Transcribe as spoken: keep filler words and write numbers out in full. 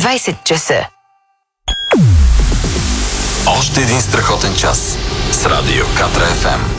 двайсет часа. Още един страхотен час с Радио Катра еф ем.